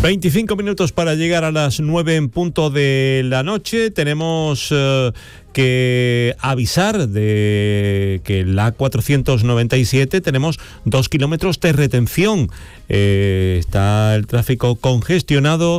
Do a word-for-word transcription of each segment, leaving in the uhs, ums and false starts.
veinticinco minutos para llegar a las nueve en punto de la noche. Tenemos eh, que avisar de que en la A cuatrocientos noventa y siete tenemos dos kilómetros de retención. Eh, está el tráfico congestionado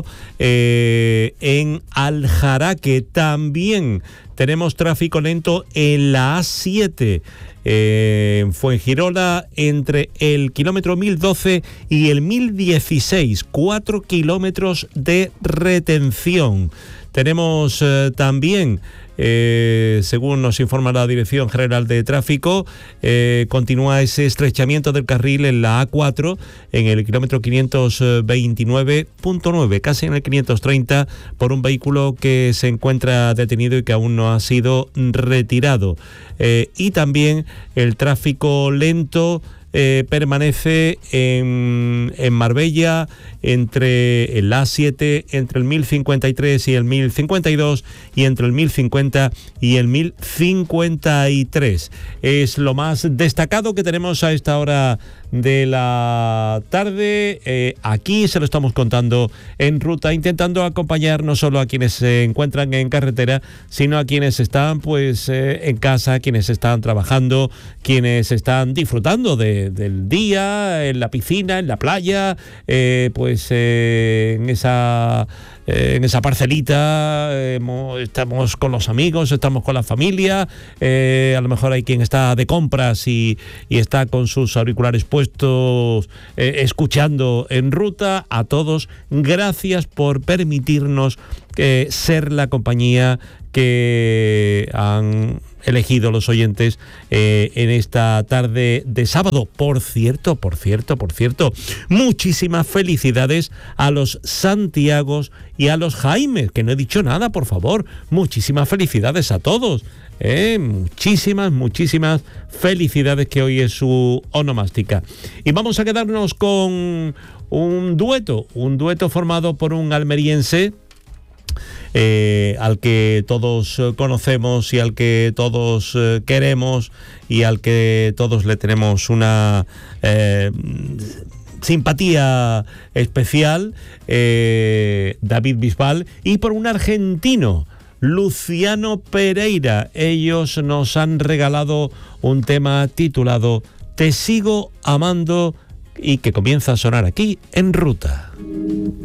eh, en Aljaraque. También tenemos tráfico lento en la A siete. Eh, en Fuengirola, entre el kilómetro mil doce y el mil dieciséis, cuatro kilómetros de retención. Tenemos eh, también, eh, según nos informa la Dirección General de Tráfico, eh, continúa ese estrechamiento del carril en la A cuatro, en el kilómetro quinientos veintinueve punto nueve, casi en el quinientos treinta, por un vehículo que se encuentra detenido y que aún no ha sido retirado. Eh, y también el tráfico lento Eh, permanece en, en Marbella, entre el A siete, entre el mil cincuenta y tres y el mil cincuenta y dos, y entre el mil cincuenta y el mil cincuenta y tres. Es lo más destacado que tenemos a esta hora de la tarde. Eh, aquí se lo estamos contando en ruta, intentando acompañar no solo a quienes se encuentran en carretera, sino a quienes están pues eh, en casa, quienes están trabajando, quienes están disfrutando de del día, en la piscina, en la playa, eh, pues eh, en esa eh, en esa parcelita, eh, estamos con los amigos, estamos con la familia, eh, a lo mejor hay quien está de compras y, y está con sus auriculares puestos, eh, escuchando en ruta. A todos, gracias por permitirnos eh, ser la compañía que han elegido los oyentes eh, en esta tarde de sábado. Por cierto, por cierto, por cierto, muchísimas felicidades a los Santiagos y a los Jaimes, que no he dicho nada, por favor. Muchísimas felicidades a todos. Eh, muchísimas, muchísimas felicidades, que hoy es su onomástica. Y vamos a quedarnos con un dueto, un dueto formado por un almeriense, Eh, al que todos eh, conocemos y al que todos eh, queremos y al que todos le tenemos una eh, simpatía especial, eh, David Bisbal, y por un argentino, Luciano Pereira. Ellos nos han regalado un tema titulado Te sigo amando, y que comienza a sonar aquí en Ruta.